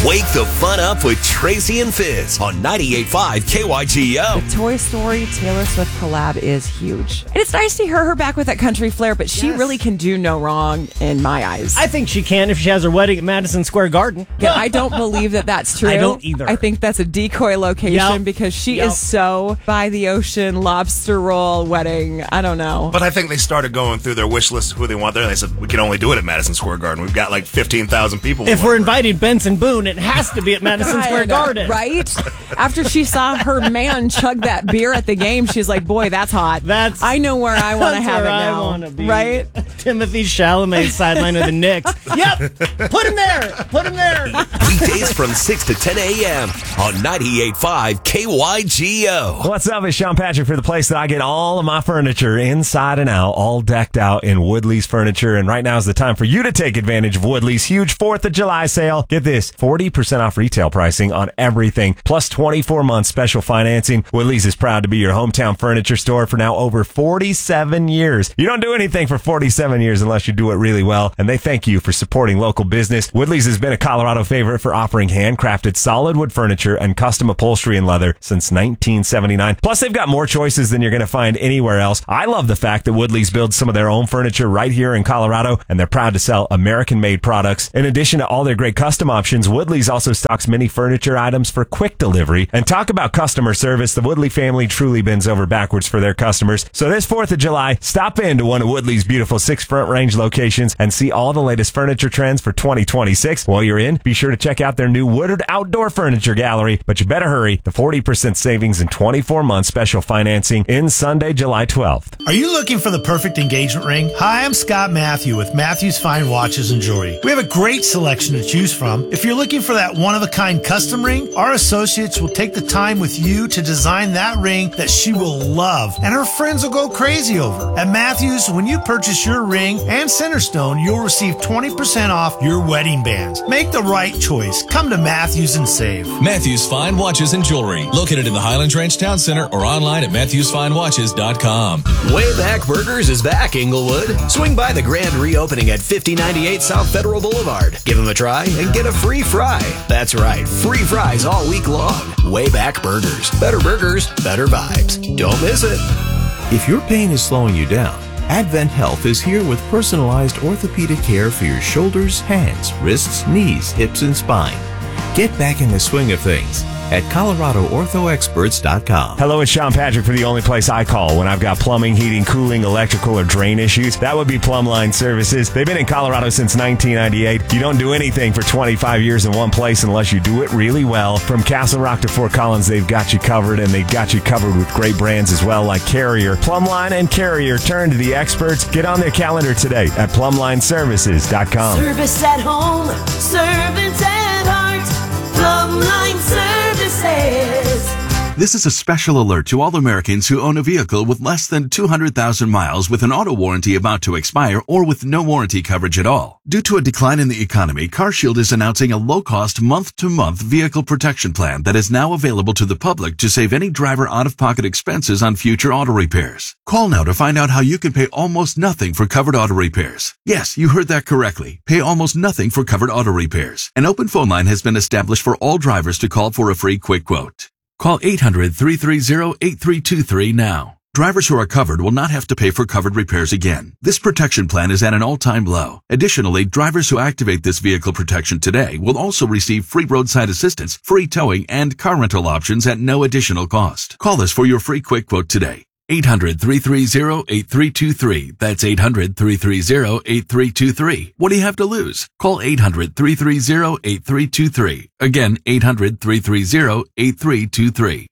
Wake the fun up with Tracy and Fizz on 98.5 KYGO. The Toy Story Taylor Swift collab is huge. And it's nice to hear her back with that country flair, but she really can do no wrong in my eyes. I think she can if she has her wedding at Madison Square Garden. Yeah, I don't believe that that's true. I don't either. I think that's a decoy location because she is so by the ocean, lobster roll wedding. I don't know. But I think they started going through their wish list of who they want there, and they said, we can only do it at Madison Square Garden. We've got like 15,000 people. If we're inviting Benson Boone, it has to be at Madison Square Garden. Right? After she saw her man chug that beer at the game, she's like, boy, that's hot. I know where I want to have it now. I want to be. Right? Timothy Chalamet's sideline of the Knicks. Yep. Put him there. Put him there. Weekdays from 6 to 10 a.m. on 98.5 KYGO. What's up? It's Sean Patrick for the place that I get all of my furniture inside and out, all decked out in Woodley's Furniture. And right now is the time for you to take advantage of Woodley's huge 4th of July sale. Get this, 40% off retail pricing on everything, plus 24-month special financing. Woodley's is proud to be your hometown furniture store for now over 47 years. You don't do anything for 47 years unless you do it really well, and they thank you for supporting local business. Woodley's has been a Colorado favorite for offering handcrafted solid wood furniture and custom upholstery and leather since 1979. Plus, they've got more choices than you're going to find anywhere else. I love the fact that Woodley's builds some of their own furniture right here in Colorado, and they're proud to sell American-made products. In addition to all their great custom options, Woodley's also stocks many furniture items for quick delivery. And talk about customer service, the Woodley family truly bends over backwards for their customers. So this 4th of July, stop into one of Woodley's beautiful 6 Front Range locations and see all the latest furniture trends for 2026. While you're in, be sure to check out their new Woodard Outdoor Furniture Gallery. But you better hurry. The 40% savings and 24-month special financing ends Sunday, July 12th. Are you looking for the perfect engagement ring? Hi, I'm Scott Matthew with Matthews Fine Watches and Jewelry. We have a great selection to choose from. If you're looking for that one-of-a-kind custom ring, our associates will take the time with you to design that ring that she will love and her friends will go crazy over. At Matthews, when you purchase your ring and Centerstone, you'll receive 20% off your wedding bands. Make the right choice. Come to Matthews and save. Matthews Fine Watches and Jewelry, located in the Highlands Ranch Town Center or online at MatthewsFineWatches.com. Wayback Burgers is back, Inglewood. Swing by the grand reopening at 5098 South Federal Boulevard. Give them a try and get a free fry. That's right, free fries all week long. Wayback Burgers. Better burgers, better vibes. Don't miss it. If your pain is slowing you down, Advent Health is here with personalized orthopedic care for your shoulders, hands, wrists, knees, hips, and spine. Get back in the swing of things at ColoradoOrthoExperts.com. Hello, it's Sean Patrick for the only place I call when I've got plumbing, heating, cooling, electrical, or drain issues. That would be Plumbline Services. They've been in Colorado since 1998. You don't do anything for 25 years in one place unless you do it really well. From Castle Rock to Fort Collins, they've got you covered, and they've got you covered with great brands as well, like Carrier. Plumbline and Carrier, turn to the experts. Get on their calendar today at PlumlineServices.com. Service at home, service at heart, Plumline Services. This is a special alert to all Americans who own a vehicle with less than 200,000 miles with an auto warranty about to expire or with no warranty coverage at all. Due to a decline in the economy, CarShield is announcing a low-cost month-to-month vehicle protection plan that is now available to the public to save any driver out-of-pocket expenses on future auto repairs. Call now to find out how you can pay almost nothing for covered auto repairs. Yes, you heard that correctly. Pay almost nothing for covered auto repairs. An open phone line has been established for all drivers to call for a free quick quote. Call 800-330-8323 now. Drivers who are covered will not have to pay for covered repairs again. This protection plan is at an all-time low. Additionally, drivers who activate this vehicle protection today will also receive free roadside assistance, free towing, and car rental options at no additional cost. Call us for your free quick quote today. 800-330-8323. That's 800-330-8323. What do you have to lose? Call 800-330-8323. Again, 800-330-8323.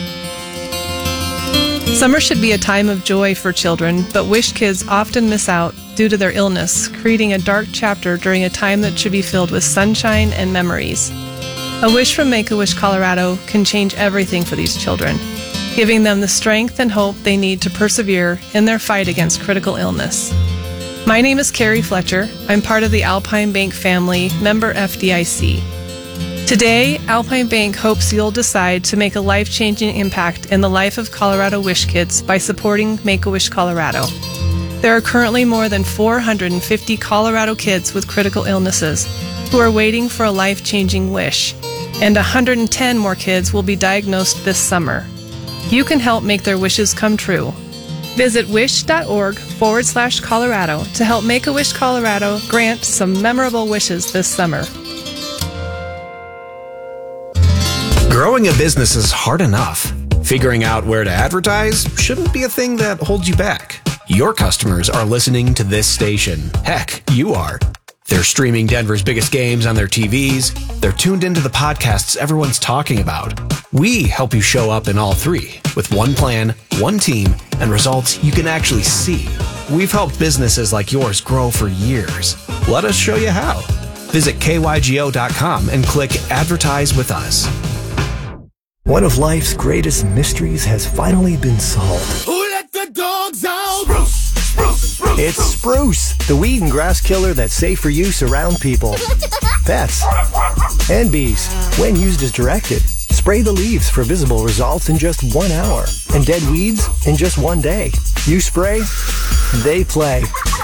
Summer should be a time of joy for children, but Wish kids often miss out due to their illness, creating a dark chapter during a time that should be filled with sunshine and memories. A wish from Make-A-Wish Colorado can change everything for these children, giving them the strength and hope they need to persevere in their fight against critical illness. My name is Carrie Fletcher. I'm part of the Alpine Bank family, member FDIC. Today, Alpine Bank hopes you'll decide to make a life-changing impact in the life of Colorado Wish kids by supporting Make-A-Wish Colorado. There are currently more than 450 Colorado kids with critical illnesses, who are waiting for a life-changing wish, and 110 more kids will be diagnosed this summer. You can help make their wishes come true. Visit wish.org/Colorado to help Make-A-Wish Colorado grant some memorable wishes this summer. Growing a business is hard enough. Figuring out where to advertise shouldn't be a thing that holds you back. Your customers are listening to this station. Heck, you are. They're streaming Denver's biggest games on their TVs. They're tuned into the podcasts everyone's talking about. We help you show up in all three with one plan, one team, and results you can actually see. We've helped businesses like yours grow for years. Let us show you how. Visit kygo.com and click Advertise with Us. One of life's greatest mysteries has finally been solved. Who let the dogs out? It's Spruce, the weed and grass killer that's safe for use around people, pets, and bees. When used as directed, spray the leaves for visible results in just 1 hour, and dead weeds in just 1 day. You spray, they play.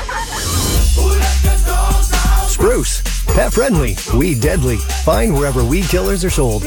Spruce, pet friendly, weed deadly. Find wherever weed killers are sold.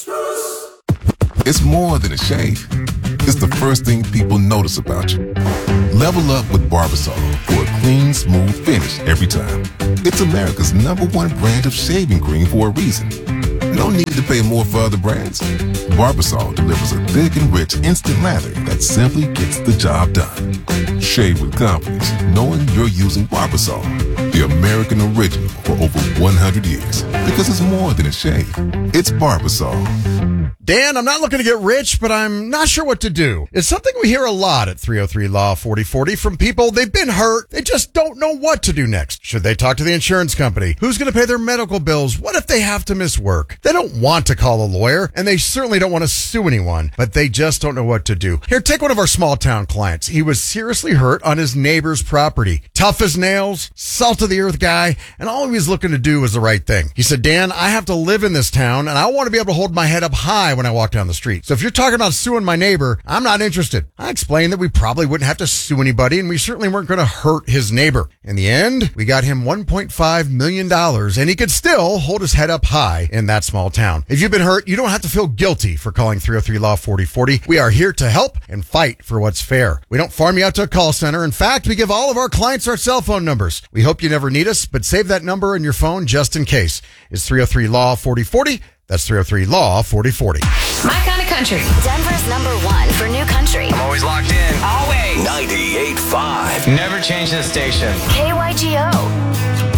It's more than a shave. It's the first thing people notice about you. Level up with Barbasol for a clean, smooth finish every time. It's America's #1 brand of shaving cream for a reason. No need to pay more for other brands. Barbasol delivers a thick and rich instant lather that simply gets the job done. Shave with confidence, knowing you're using Barbasol, the American original for over 100 years. Because it's more than a shave. It's Barbasol. Dan, I'm not looking to get rich, but I'm not sure what to do. It's something we hear a lot at 303 Law 4040 from people. They've been hurt. They just don't know what to do next. Should they talk to the insurance company? Who's going to pay their medical bills? What if they have to miss work? They don't want to call a lawyer, and they certainly don't want to sue anyone, but they just don't know what to do. Here, take one of our small town clients. He was seriously hurt on his neighbor's property. Tough as nails, salt of the earth guy, and all he was looking to do was the right thing. He said, Dan, I have to live in this town, and I want to be able to hold my head up high when I walk down the street. So if you're talking about suing my neighbor, I'm not interested. I explained that we probably wouldn't have to sue anybody, and we certainly weren't going to hurt his neighbor. In the end, we got him $1.5 million, and he could still hold his head up high in that small town. If you've been hurt, you don't have to feel guilty for calling 303 Law 4040. We are here to help and fight for what's fair. We don't farm you out to a call center. In fact, we give all of our clients our cell phone numbers. We hope you never need us, but save that number in your phone just in case. It's 303 Law 4040. That's 303 Law 4040. My kind of country. Denver's #1 for new country. I'm always locked in. Always. 98.5. Never change the station. KYGO.